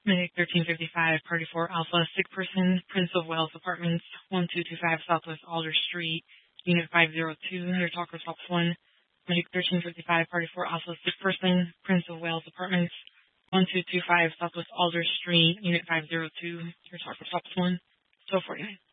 Medic 1355, Party 4 Alpha, sick person, Prince of Wales Apartments, 1225 Southwest Alder Street, Unit 502, your talker stops 1. Medic 1355, Party 4 Alpha, sick person, Prince of Wales Apartments, 1225 Southwest Alder Street, Unit 502, your talker stops 1. So 49.